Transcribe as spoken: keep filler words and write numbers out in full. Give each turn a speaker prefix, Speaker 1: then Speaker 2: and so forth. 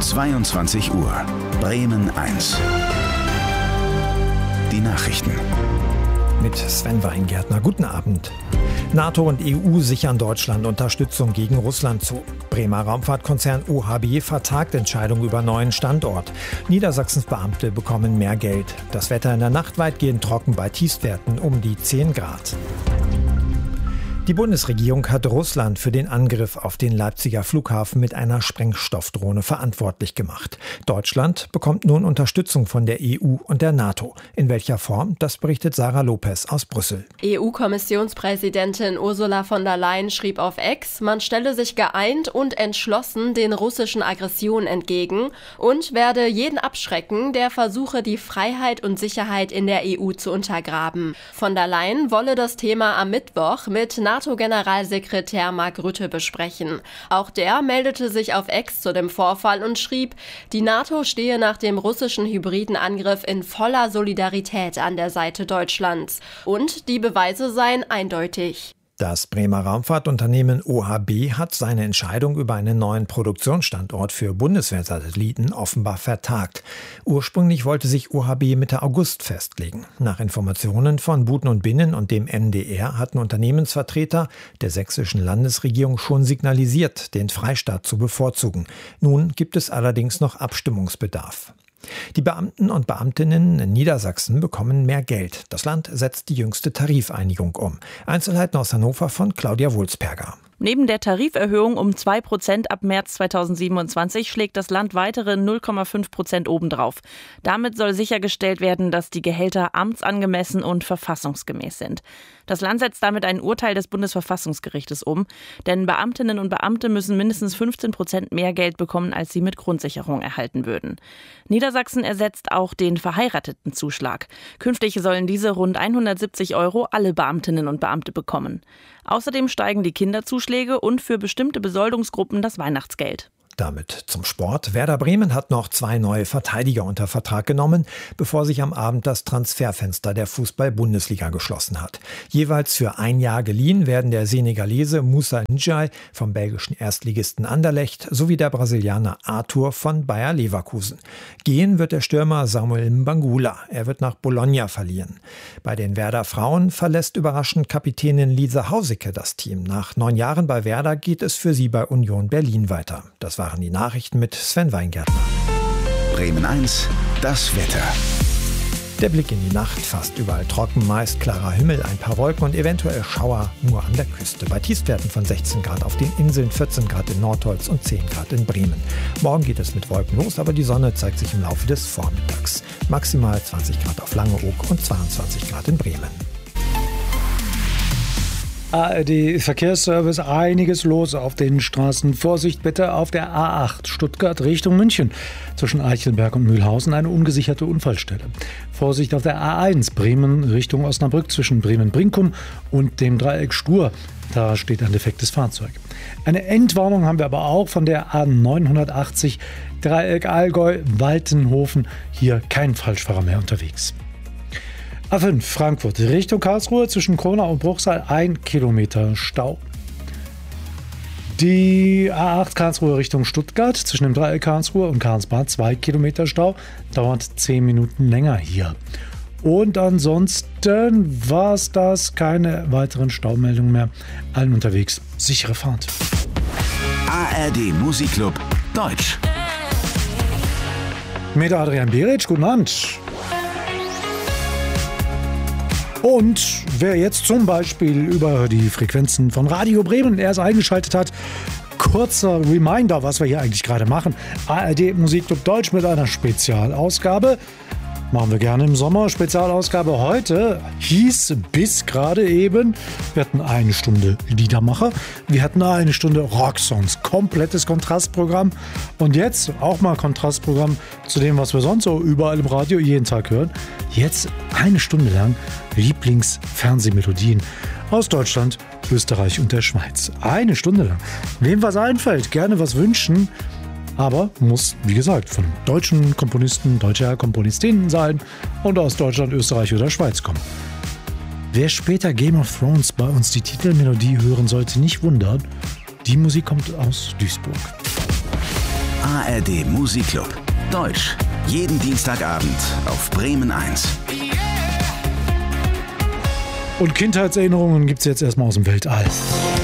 Speaker 1: zweiundzwanzig Uhr. Bremen eins. Die Nachrichten.
Speaker 2: Mit Sven Weingärtner. Guten Abend. NATO und E U sichern Deutschland Unterstützung gegen Russland zu. Bremer Raumfahrtkonzern O H B vertagt Entscheidung über neuen Standort. Niedersachsens Beamte bekommen mehr Geld. Das Wetter in der Nacht weitgehend trocken bei Tiefstwerten um die zehn Grad. Die Bundesregierung hat Russland für den Angriff auf den Leipziger Flughafen mit einer Sprengstoffdrohne verantwortlich gemacht. Deutschland bekommt nun Unterstützung von der E U und der NATO. In welcher Form? Das berichtet Sarah Lopez aus Brüssel.
Speaker 3: E U-Kommissionspräsidentin Ursula von der Leyen schrieb auf X, man stelle sich geeint und entschlossen den russischen Aggressionen entgegen und werde jeden abschrecken, der versuche, die Freiheit und Sicherheit in der E U zu untergraben. Von der Leyen wolle das Thema am Mittwoch mit NATO-Generalsekretär Mark Rutte besprechen. Auch der meldete sich auf X zu dem Vorfall und schrieb, die NATO stehe nach dem russischen hybriden Angriff in voller Solidarität an der Seite Deutschlands. Und die Beweise seien eindeutig.
Speaker 2: Das Bremer Raumfahrtunternehmen O H B hat seine Entscheidung über einen neuen Produktionsstandort für Bundeswehrsatelliten offenbar vertagt. Ursprünglich wollte sich O H B Mitte August festlegen. Nach Informationen von Buten und Binnen und dem N D R hatten Unternehmensvertreter der sächsischen Landesregierung schon signalisiert, den Freistaat zu bevorzugen. Nun gibt es allerdings noch Abstimmungsbedarf. Die Beamten und Beamtinnen in Niedersachsen bekommen mehr Geld. Das Land setzt die jüngste Tarifeinigung um. Einzelheiten aus Hannover von Claudia Wulsperger.
Speaker 4: Neben der Tariferhöhung um zwei Prozent ab März zweitausendsiebenundzwanzig schlägt das Land weitere null Komma fünf Prozent obendrauf. Damit soll sichergestellt werden, dass die Gehälter amtsangemessen und verfassungsgemäß sind. Das Land setzt damit ein Urteil des Bundesverfassungsgerichtes um, denn Beamtinnen und Beamte müssen mindestens fünfzehn Prozent mehr Geld bekommen, als sie mit Grundsicherung erhalten würden. Niedersachsen ersetzt auch den Verheirateten-Zuschlag. Künftig sollen diese rund hundertsiebzig Euro alle Beamtinnen und Beamte bekommen. Außerdem steigen die Kinderzuschläge und für bestimmte Besoldungsgruppen das Weihnachtsgeld.
Speaker 2: Damit zum Sport. Werder Bremen hat noch zwei neue Verteidiger unter Vertrag genommen, bevor sich am Abend das Transferfenster der Fußball-Bundesliga geschlossen hat. Jeweils für ein Jahr geliehen werden der Senegalese Moussa Njai vom belgischen Erstligisten Anderlecht sowie der Brasilianer Arthur von Bayer Leverkusen. Gehen wird der Stürmer Samuel Mbangula. Er wird nach Bologna verliehen. Bei den Werder Frauen verlässt überraschend Kapitänin Lisa Hausicke das Team. Nach neun Jahren bei Werder geht es für sie bei Union Berlin weiter. Das war waren die Nachrichten mit Sven Weingärtner.
Speaker 1: Bremen eins, das Wetter.
Speaker 2: Der Blick in die Nacht, fast überall trocken, meist klarer Himmel, ein paar Wolken und eventuell Schauer nur an der Küste. Bei Tiefstwerten von sechzehn Grad auf den Inseln, vierzehn Grad in Nordholz und zehn Grad in Bremen. Morgen geht es mit Wolken los, aber die Sonne zeigt sich im Laufe des Vormittags. Maximal zwanzig Grad auf Langeoog und zweiundzwanzig Grad in Bremen.
Speaker 5: A R D-Verkehrsservice, einiges los auf den Straßen. Vorsicht bitte auf der A acht Stuttgart Richtung München. Zwischen Eichelberg und Mühlhausen eine ungesicherte Unfallstelle. Vorsicht auf der A eins Bremen Richtung Osnabrück zwischen Bremen-Brinkum und dem Dreieck Stur. Da steht ein defektes Fahrzeug. Eine Endwarnung haben wir aber auch von der A neunhundertachtzig Dreieck Allgäu-Waltenhofen. Hier kein Falschfahrer mehr unterwegs. A fünf Frankfurt Richtung Karlsruhe zwischen Kronau und Bruchsal ein Kilometer Stau. Die A acht Karlsruhe Richtung Stuttgart zwischen dem Dreieck Karlsruhe und Karlsbad zwei Kilometer Stau, dauert zehn Minuten länger hier. Und ansonsten war es das, keine weiteren Staumeldungen mehr. Allen unterwegs sichere Fahrt.
Speaker 1: A R D Musikclub Deutsch.
Speaker 5: Mit Adrian Beric, guten Abend. Und wer jetzt zum Beispiel über die Frequenzen von Radio Bremen erst eingeschaltet hat, kurzer Reminder, was wir hier eigentlich gerade machen. A R D Musikclub Deutsch mit einer Spezialausgabe. Machen wir gerne im Sommer. Spezialausgabe heute hieß bis gerade eben, wir hatten eine Stunde Liedermacher, wir hatten eine Stunde Rocksongs, komplettes Kontrastprogramm. Und jetzt auch mal Kontrastprogramm zu dem, was wir sonst so überall im Radio jeden Tag hören. Jetzt eine Stunde lang Lieblingsfernsehmelodien aus Deutschland, Österreich und der Schweiz. Eine Stunde lang. Wem was einfällt, gerne was wünschen. Aber muss, wie gesagt, von deutschen Komponisten, deutscher Komponistinnen sein und aus Deutschland, Österreich oder Schweiz kommen. Wer später Game of Thrones bei uns die Titelmelodie hören sollte, nicht wundern. Die Musik kommt aus Duisburg.
Speaker 1: A R D Musikclub. Deutsch. Jeden Dienstagabend auf Bremen eins.
Speaker 5: Und Kindheitserinnerungen gibt es jetzt erstmal aus dem Weltall.